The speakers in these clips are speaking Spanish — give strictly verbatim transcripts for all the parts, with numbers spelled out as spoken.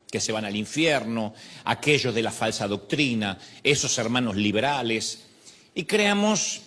que se van al infierno, aquellos de la falsa doctrina, esos hermanos liberales, y creamos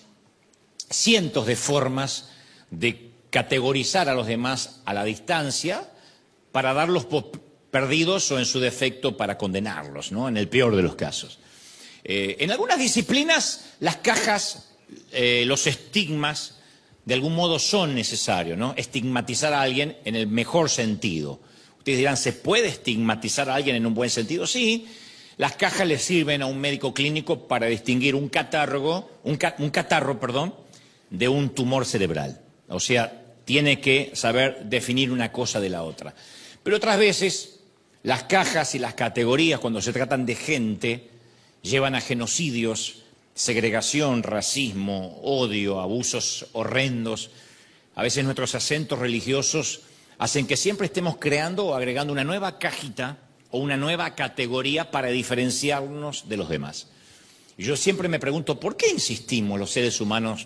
cientos de formas de categorizar a los demás a la distancia para darlos por perdidos o en su defecto para condenarlos, ¿no? En el peor de los casos. Eh, en algunas disciplinas las cajas, eh, los estigmas, de algún modo son necesarios, ¿no? Estigmatizar a alguien en el mejor sentido. Ustedes dirán, ¿se puede estigmatizar a alguien en un buen sentido? Sí, las cajas le sirven a un médico clínico para distinguir un catarro, un, ca un catarro, perdón, de un tumor cerebral. O sea, tiene que saber definir una cosa de la otra. Pero otras veces, las cajas y las categorías, cuando se tratan de gente, llevan a genocidios, segregación, racismo, odio, abusos horrendos. A veces nuestros acentos religiosos hacen que siempre estemos creando o agregando una nueva cajita o una nueva categoría para diferenciarnos de los demás. Y yo siempre me pregunto, ¿por qué insistimos los seres humanos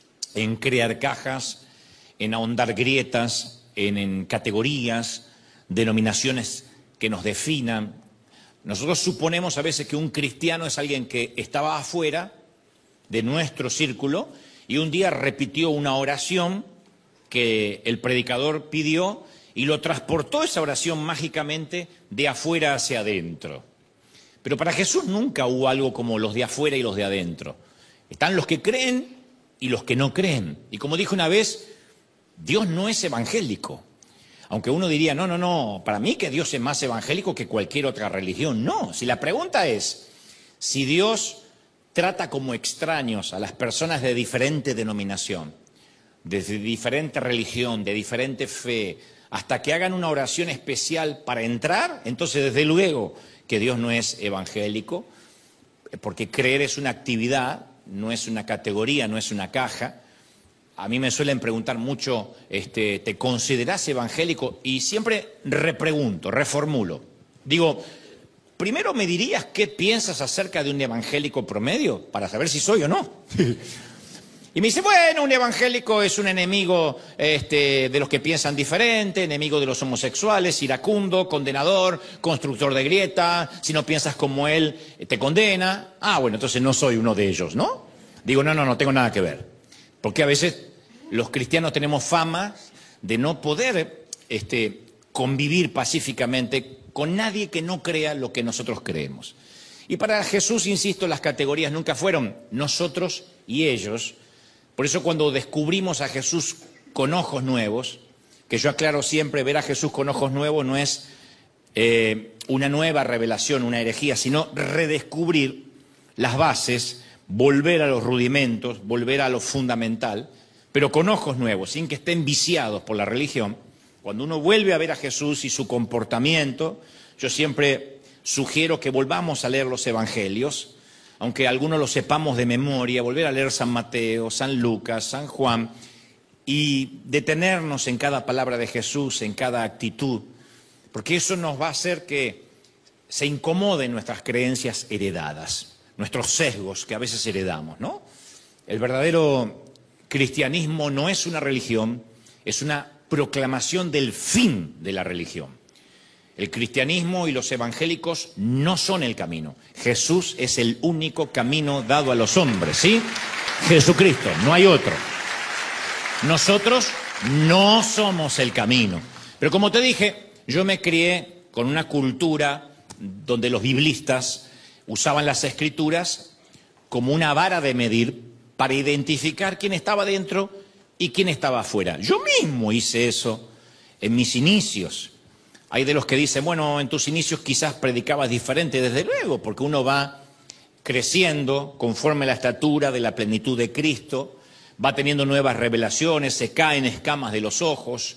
en crear cajas, en ahondar grietas, en, en categorías, denominaciones que nos definan? Nosotros suponemos a veces que un cristiano es alguien que estaba afuera de nuestro círculo y un día repitió una oración que el predicador pidió y lo transportó esa oración mágicamente de afuera hacia adentro. Pero para Jesús nunca hubo algo como los de afuera y los de adentro. Están los que creen y los que no creen. Y como dije una vez, Dios no es evangélico. Aunque uno diría, no, no, no, para mí que Dios es más evangélico que cualquier otra religión. No, si la pregunta es, si Dios trata como extraños a las personas de diferente denominación, de diferente religión, de diferente fe, hasta que hagan una oración especial para entrar, entonces desde luego que Dios no es evangélico, porque creer es una actividad, no es una categoría, no es una caja. A mí me suelen preguntar mucho, este, ¿te considerás evangélico? Y siempre repregunto, reformulo. Digo, primero me dirías qué piensas acerca de un evangélico promedio, para saber si soy o no. Y me dice, bueno, un evangélico es un enemigo este, de los que piensan diferente, enemigo de los homosexuales, iracundo, condenador, constructor de grieta, si no piensas como él, te condena. Ah, bueno, entonces no soy uno de ellos, ¿no? Digo, no, no, no tengo nada que ver. Porque a veces los cristianos tenemos fama de no poder este, convivir pacíficamente con nadie que no crea lo que nosotros creemos. Y para Jesús, insisto, las categorías nunca fueron nosotros y ellos. Por eso cuando descubrimos a Jesús con ojos nuevos, que yo aclaro siempre, ver a Jesús con ojos nuevos no es eh, una nueva revelación, una herejía, sino redescubrir las bases, volver a los rudimentos, volver a lo fundamental, pero con ojos nuevos, sin que estén viciados por la religión. Cuando uno vuelve a ver a Jesús y su comportamiento, yo siempre sugiero que volvamos a leer los evangelios, aunque algunos lo sepamos de memoria, volver a leer San Mateo, San Lucas, San Juan, y detenernos en cada palabra de Jesús, en cada actitud, porque eso nos va a hacer que se incomoden nuestras creencias heredadas, nuestros sesgos que a veces heredamos, ¿no? El verdadero cristianismo no es una religión, es una proclamación del fin de la religión. El cristianismo y los evangélicos no son el camino. Jesús es el único camino dado a los hombres, ¿sí? Jesucristo, no hay otro. Nosotros no somos el camino. Pero como te dije, yo me crié con una cultura donde los biblistas usaban las escrituras como una vara de medir para identificar quién estaba dentro y quién estaba afuera. Yo mismo hice eso en mis inicios. Hay de los que dicen, bueno, en tus inicios quizás predicabas diferente, desde luego, porque uno va creciendo conforme a la estatura de la plenitud de Cristo, va teniendo nuevas revelaciones, se caen escamas de los ojos.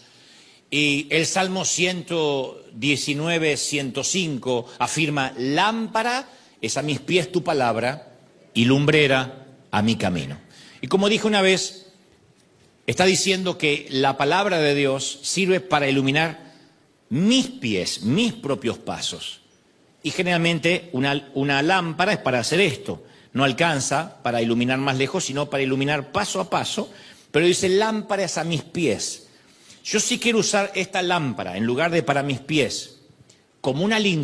Y el Salmo ciento diecinueve, ciento cinco afirma, lámpara es a mis pies tu palabra y lumbrera a mi camino. Y como dije una vez, está diciendo que la palabra de Dios sirve para iluminar mis pies, mis propios pasos. Y generalmente una, una lámpara es para hacer esto. No alcanza para iluminar más lejos, sino para iluminar paso a paso. Pero dice, lámpara es a mis pies. Yo sí quiero usar esta lámpara, en lugar de para mis pies, como una linterna.